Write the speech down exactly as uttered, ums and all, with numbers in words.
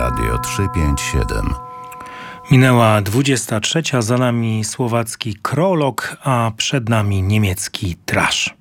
Radio trzysta pięćdziesiąt siedem. Minęła dwudziesta trzecia, za nami słowacki Krolog, a przed nami niemiecki Trash.